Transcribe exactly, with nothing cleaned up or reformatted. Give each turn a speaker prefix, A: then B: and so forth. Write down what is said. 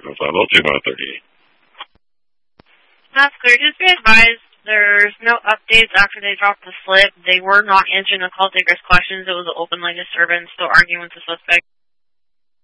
A: Echo five oh two mile thirty-eight.
B: That's clear. Just be advised, there's no updates after they dropped the slip. They were not answering the call taker's questions. It was an open line disturbance, still arguing with the suspect.